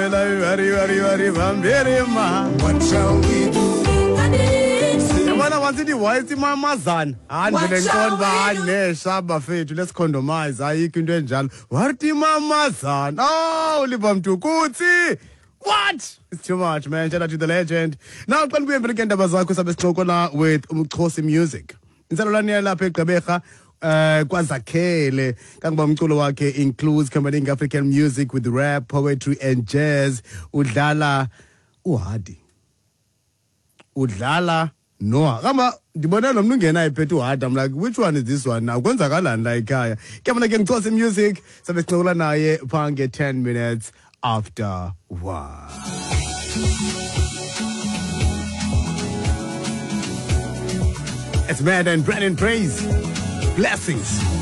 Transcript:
What shall we do? Yabona wansithi white mamazana handle nkonba neshaba fethu let's condomize ayikho into enjalo wathi mamazana uliva mntu kuthi what? It's too much, man. Shout out to the legend. Now, when we have a ndaba zakho sabe sixokola with Umxhosi Music. Insalolani lapha eGqeberha kwazakhele kangoba umculo wakhe includes combining African music with rap, poetry and jazz. Udlala uHadi. Udlala Noah. Kama ndibona lo mntu ungena iphethe uHadi. I'm like, which one is this one now? Kwenzakalani la ekhaya? Kemana ke Umxhosi Music sabe sixokola naye phange 10 minutes after 1. It's Mad and Brandon Praise. Blessings.